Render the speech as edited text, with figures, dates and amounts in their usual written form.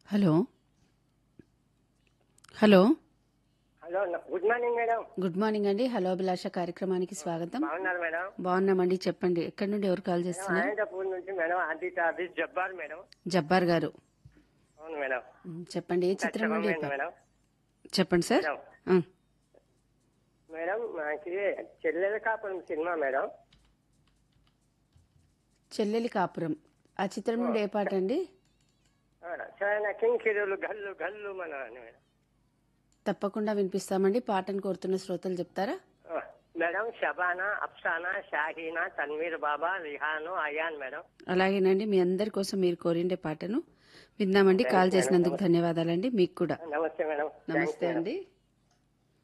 Hello hello hello good morning madam. Good morning అండి. Hello అభిలాష కార్యక్రమానికి స్వాగతం. బాగున్నారు మేడం? బాగున్నామండి. చెప్పండి, ఎక్కడి నుండి ఎవరు కాల్ మేడం చేస్తున్నారు? అనంతపూర్ నుంచి madam. Aditya office Jabbar madam. Jabbar గారు, అవును మేడం. చెప్పండి, ఏ ఇంకా చిత్రం నుండి చెప్పండి మేడం. చెప్పండి సార్. మేడం మేడం మాకి చెల్లెల కాపురం సినిమా మేడం. చెల్లెలి కాపురం, ఆ చిత్రం నుండి ఏ పాట అండి? చాలా కింకిరులు గల్లు గల్లు మన అని మేడం. తప్పకుండా వినిపిస్తామండి. పాటను కోరుతున్న శ్రోతలు చెప్తారా? మేడం షబానా, అఫ్సానా, షాహీనా, తన్వీర్ బాబా, రిహాను, అయాన్ మేడం. అలాగేనండి, మీ అందరి కోసం మీరు కోరిండే పాటను విందామండి. కాల్ చేసినందుకు ధన్యవాదాలండి. మీకు కూడా నమస్తే మేడం. నమస్తే అండి.